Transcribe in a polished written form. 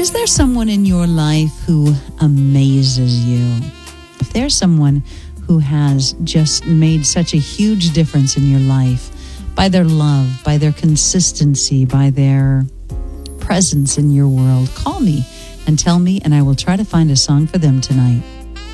Is there someone in your life who amazes you? If there's someone who has just made such a huge difference in your life by their love, by their consistency, by their presence in your world, call me and tell me, and I will try to find a song for them tonight.